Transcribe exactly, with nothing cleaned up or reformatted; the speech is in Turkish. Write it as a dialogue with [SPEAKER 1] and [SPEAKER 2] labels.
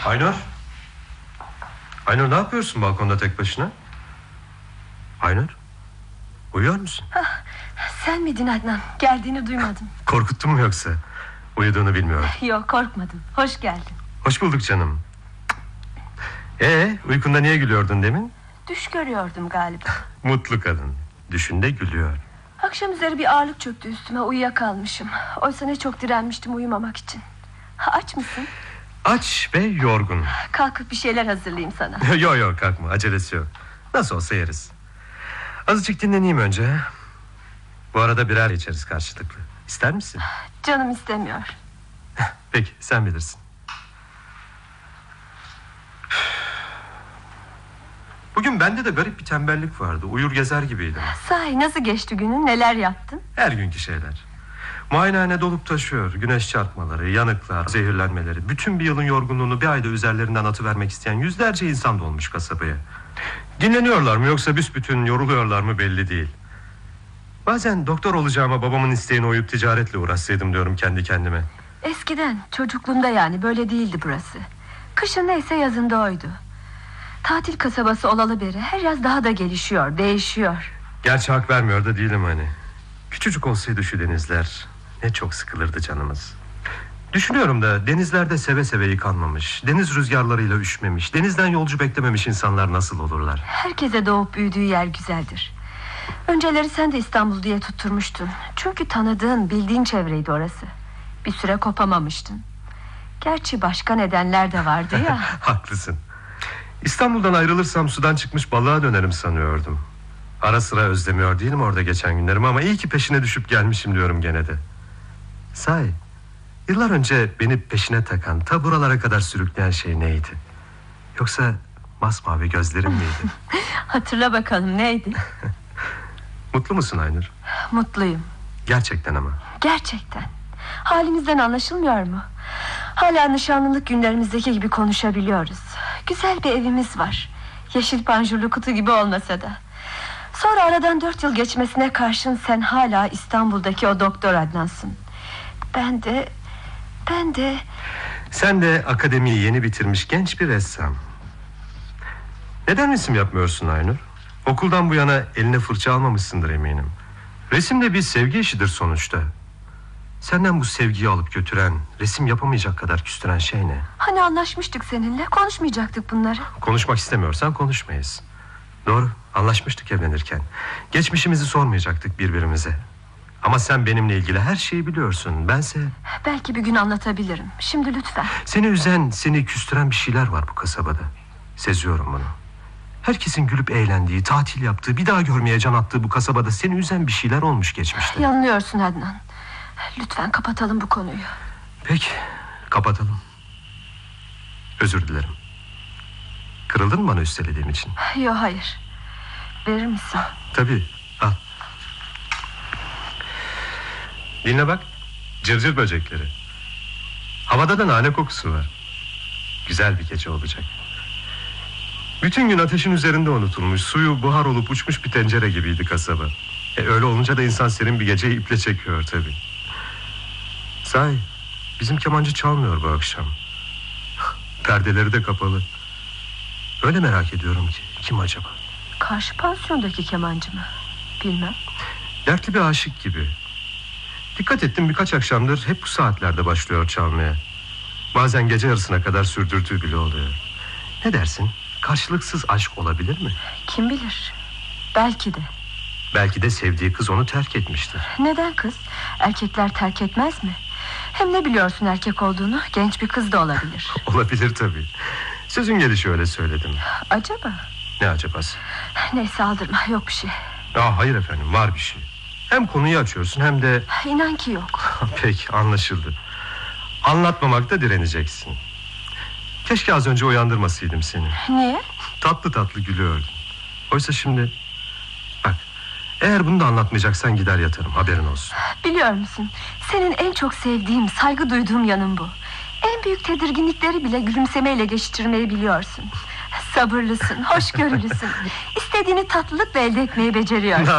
[SPEAKER 1] Aynur. Aynur, ne yapıyorsun balkonda tek başına? Aynur, uyuyor musun?
[SPEAKER 2] Hah, sen miydin Adnan? Geldiğini duymadım.
[SPEAKER 1] Korkuttun mu yoksa? Uyuduğunu bilmiyorum.
[SPEAKER 2] Yok, korkmadım. Hoş geldin.
[SPEAKER 1] Hoş bulduk canım. Ee, uykunda niye gülüyordun demin?
[SPEAKER 2] Düş görüyordum galiba.
[SPEAKER 1] Mutlu kadın. Düşünde gülüyor.
[SPEAKER 2] Akşam üzeri bir ağırlık çöktü üstüme, uyuyakalmışım. Oysa ne çok direnmiştim uyumamak için. Ha, aç mısın?
[SPEAKER 1] Aç ve yorgun.
[SPEAKER 2] Kalkıp bir şeyler hazırlayayım sana.
[SPEAKER 1] Yok yok, kalkma, acelesi yok. Nasıl olsa yeriz. Azıcık dinleneyim önce. Bu arada birer içeriz karşılıklı. İster misin?
[SPEAKER 2] Canım istemiyor.
[SPEAKER 1] Peki, sen bilirsin. Bugün bende de garip bir tembellik vardı. Uyur gezer gibiydim.
[SPEAKER 2] Sahi nasıl geçti günün, neler yaptın?
[SPEAKER 1] Her günkü şeyler. Muayenehane dolup taşıyor. Güneş çarpmaları, yanıklar, zehirlenmeleri. Bütün bir yılın yorgunluğunu bir ayda üzerlerinden atıvermek isteyen yüzlerce insan dolmuş kasabaya. Dinleniyorlar mı yoksa büsbütün yoruluyorlar mı belli değil. Bazen doktor olacağıma babamın isteğine uyup ticaretle uğraşsaydım diyorum kendi kendime.
[SPEAKER 2] Eskiden, çocukluğumda yani, böyle değildi burası. Kışın neyse yazında oydu. Tatil kasabası olalı beri her yaz daha da gelişiyor, değişiyor.
[SPEAKER 1] Gerçi hak vermiyor da değilim hani. Küçücük olsaydı şu denizler, ne çok sıkılırdı canımız. Düşünüyorum da denizlerde seve seve yıkanmamış, deniz rüzgarlarıyla üşümemiş, denizden yolcu beklememiş insanlar nasıl olurlar?
[SPEAKER 2] Herkese doğup büyüdüğü yer güzeldir. Önceleri sen de İstanbul diye tutturmuştun. Çünkü tanıdığın, bildiğin çevreydi orası. Bir süre kopamamıştın. Gerçi başka nedenler de vardı ya.
[SPEAKER 1] Haklısın. İstanbul'dan ayrılırsam sudan çıkmış balığa dönerim sanıyordum. Ara sıra özlemiyor değilim orada geçen günlerimi, ama iyi ki peşine düşüp gelmişim diyorum gene de. Sahi, yıllar önce beni peşine takan, ta buralara kadar sürükleyen şey neydi? Yoksa masmavi gözlerim miydi?
[SPEAKER 2] Hatırla bakalım, neydi?
[SPEAKER 1] Mutlu musun Aynur?
[SPEAKER 2] Mutluyum.
[SPEAKER 1] Gerçekten ama.
[SPEAKER 2] Gerçekten. Halimizden anlaşılmıyor mu? Hala nişanlılık günlerimizdeki gibi konuşabiliyoruz. Güzel bir evimiz var. Yeşil panjurlu kutu gibi olmasa da. Sonra aradan dört yıl geçmesine karşın sen hala İstanbul'daki o doktor Adnansın. Ben de... Ben de...
[SPEAKER 1] Sen de akademiyi yeni bitirmiş genç bir ressam. Neden resim yapmıyorsun Aynur? Okuldan bu yana eline fırça almamışsındır eminim. Resim de bir sevgi işidir sonuçta. Senden bu sevgiyi alıp götüren, resim yapamayacak kadar küstüren şey ne?
[SPEAKER 2] Hani anlaşmıştık seninle, konuşmayacaktık bunları.
[SPEAKER 1] Konuşmak istemiyorsan konuşmayız. Doğru, anlaşmıştık evlenirken. Geçmişimizi sormayacaktık birbirimize. Ama sen benimle ilgili her şeyi biliyorsun. Bense...
[SPEAKER 2] Belki bir gün anlatabilirim. Şimdi lütfen.
[SPEAKER 1] Seni üzen, seni küstüren bir şeyler var bu kasabada. Seziyorum bunu. Herkesin gülüp eğlendiği, tatil yaptığı, bir daha görmeye can attığı bu kasabada seni üzen bir şeyler olmuş geçmişte.
[SPEAKER 2] Yanılıyorsun Adnan. Lütfen kapatalım bu konuyu.
[SPEAKER 1] Peki, kapatalım. Özür dilerim. Kırıldın mı bana üstelediğim için?
[SPEAKER 2] Yok, hayır. Verir misin?
[SPEAKER 1] Tabii, al. Dinle bak, cırcır böcekleri. Havada da nane kokusu var. Güzel bir gece olacak. Bütün gün ateşin üzerinde unutulmuş, suyu buhar olup uçmuş bir tencere gibiydi kasaba. E, öyle olunca da insan serin bir geceyi iple çekiyor tabii. Sahi, bizim kemancı çalmıyor bu akşam. Perdeleri de kapalı. Öyle merak ediyorum ki, kim acaba?
[SPEAKER 2] Karşı pansiyondaki kemancı mı? Bilmem.
[SPEAKER 1] Dertli bir aşık gibi. Dikkat ettim, birkaç akşamdır hep bu saatlerde başlıyor çalmaya. Bazen gece yarısına kadar sürdürdüğü bile oluyor. Ne dersin? Karşılıksız aşk olabilir mi?
[SPEAKER 2] Kim bilir? Belki de.
[SPEAKER 1] Belki de sevdiği kız onu terk etmiştir.
[SPEAKER 2] Neden kız? Erkekler terk etmez mi? Hem ne biliyorsun erkek olduğunu? Genç bir kız da olabilir.
[SPEAKER 1] Olabilir tabii. Sözün gelişi öyle söyledim.
[SPEAKER 2] Acaba?
[SPEAKER 1] Ne acabası?
[SPEAKER 2] Neyse, aldırma, yok bir şey.
[SPEAKER 1] Aa, hayır efendim, var bir şey. Hem konuyu açıyorsun hem de...
[SPEAKER 2] İnan ki yok.
[SPEAKER 1] Peki, anlaşıldı. Anlatmamakta direneceksin. Keşke az önce uyandırmasaydım seni.
[SPEAKER 2] Niye?
[SPEAKER 1] Tatlı tatlı gülüyordun. Oysa şimdi... Bak, eğer bunu da anlatmayacaksan gider yatarım, haberin olsun.
[SPEAKER 2] Biliyor musun, senin en çok sevdiğim, saygı duyduğum yanın bu. En büyük tedirginlikleri bile gülümsemeyle geçiştirmeyi biliyorsun. Sabırlısın, hoşgörülüsün. İstediğini tatlılıkla elde etmeyi beceriyorsun.